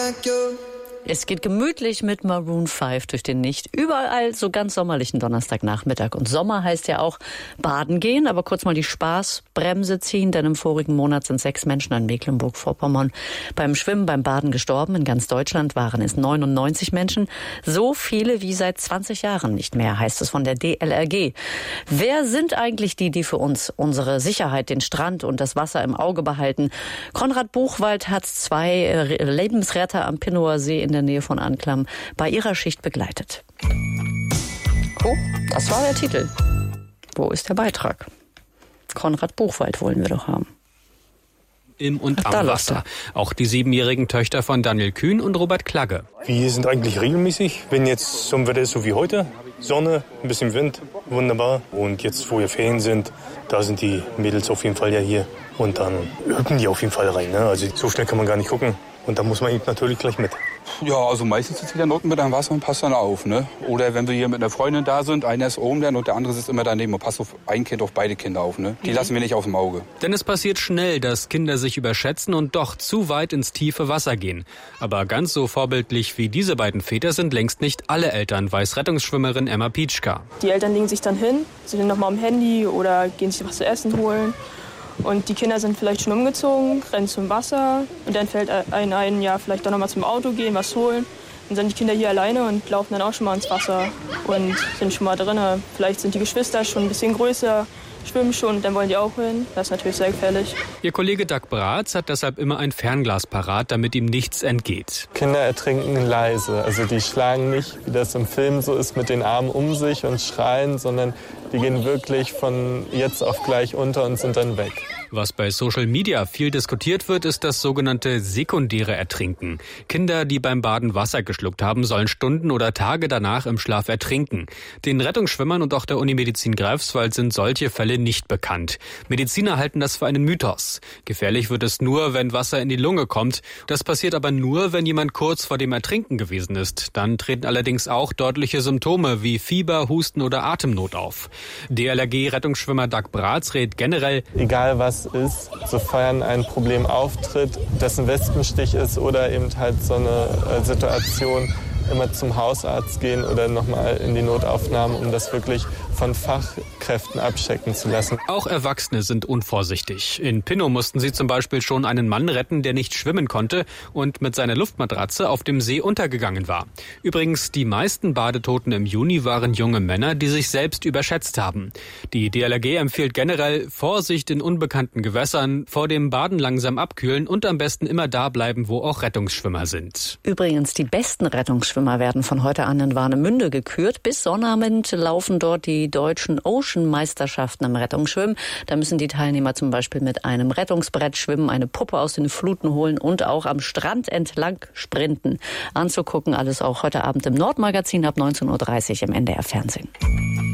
like you. Es geht gemütlich mit Maroon 5 durch den nicht überall so ganz sommerlichen Donnerstagnachmittag. Und Sommer heißt ja auch baden gehen, aber kurz mal die Spaßbremse ziehen, denn im vorigen Monat sind 6 Menschen in Mecklenburg-Vorpommern beim Schwimmen, beim Baden gestorben. In ganz Deutschland waren es 99 Menschen. So viele wie seit 20 Jahren nicht mehr, heißt es von der DLRG. Wer sind eigentlich die für uns unsere Sicherheit, den Strand und das Wasser im Auge behalten? Konrad Buchwald hat 2 Lebensretter am Pinnower See in der Nähe von Anklam bei ihrer Schicht begleitet. Oh, das war der Titel. Wo ist der Beitrag? Konrad Buchwald wollen wir doch haben. Im und am Wasser. Auch die 7-jährigen Töchter von Daniel Kühn und Robert Klagge. Wir sind eigentlich regelmäßig, wenn jetzt so ein Wetter ist, so wie heute. Sonne, ein bisschen Wind, wunderbar. Und jetzt, wo wir Ferien sind, da sind die Mädels auf jeden Fall ja hier. Und dann hüpfen die auf jeden Fall rein. Ne? Also so schnell kann man gar nicht gucken. Und da muss man eben natürlich gleich mit. Ja, also meistens sitzt jeder unten mit am Wasser und passt dann auf. Ne? Oder wenn wir hier mit einer Freundin da sind, einer ist oben dann und der andere sitzt immer daneben und passt auf ein Kind, auf beide Kinder auf. Ne? Die lassen wir nicht aus dem Auge. Denn es passiert schnell, dass Kinder sich überschätzen und doch zu weit ins tiefe Wasser gehen. Aber ganz so vorbildlich wie diese beiden Väter sind längst nicht alle Eltern, weiß Rettungsschwimmerin Emma Pietschka. Die Eltern legen sich dann hin, sind nochmal am Handy oder gehen sich was zu essen holen. Und die Kinder sind vielleicht schon umgezogen, rennen zum Wasser und dann fällt einem ein, ja, vielleicht doch noch mal zum Auto gehen, was holen. Dann sind die Kinder hier alleine und laufen dann auch schon mal ins Wasser und sind schon mal drin. Vielleicht sind die Geschwister schon ein bisschen größer, schwimmen schon und dann wollen die auch hin. Das ist natürlich sehr gefährlich. Ihr Kollege Dag Bratz hat deshalb immer ein Fernglas parat, damit ihm nichts entgeht. Kinder ertrinken leise. Also die schlagen nicht, wie das im Film so ist, mit den Armen um sich und schreien, sondern die gehen wirklich von jetzt auf gleich unter und sind dann weg. Was bei Social Media viel diskutiert wird, ist das sogenannte sekundäre Ertrinken. Kinder, die beim Baden Wasser geschluckt haben, sollen Stunden oder Tage danach im Schlaf ertrinken. Den Rettungsschwimmern und auch der Unimedizin Greifswald sind solche Fälle nicht bekannt. Mediziner halten das für einen Mythos. Gefährlich wird es nur, wenn Wasser in die Lunge kommt. Das passiert aber nur, wenn jemand kurz vor dem Ertrinken gewesen ist. Dann treten allerdings auch deutliche Symptome wie Fieber, Husten oder Atemnot auf. DLRG-Rettungsschwimmer Dag Bratz rät generell, egal was ist, sofern ein Problem auftritt, das ein Wespenstich ist oder eben halt so eine Situation, immer zum Hausarzt gehen oder nochmal in die Notaufnahme, um das wirklich von Fachkräften abchecken zu lassen. Auch Erwachsene sind unvorsichtig. In Pinnow mussten sie zum Beispiel schon einen Mann retten, der nicht schwimmen konnte und mit seiner Luftmatratze auf dem See untergegangen war. Übrigens, die meisten Badetoten im Juni waren junge Männer, die sich selbst überschätzt haben. Die DLRG empfiehlt generell Vorsicht in unbekannten Gewässern, vor dem Baden langsam abkühlen und am besten immer da bleiben, wo auch Rettungsschwimmer sind. Übrigens, die besten Rettungsschwimmer werden von heute an in Warnemünde gekürt. Bis Sonnabend laufen dort die deutschen Ocean-Meisterschaften im Rettungsschwimmen. Da müssen die Teilnehmer zum Beispiel mit einem Rettungsbrett schwimmen, eine Puppe aus den Fluten holen und auch am Strand entlang sprinten. Anzugucken alles auch heute Abend im Nordmagazin ab 19:30 Uhr im NDR Fernsehen.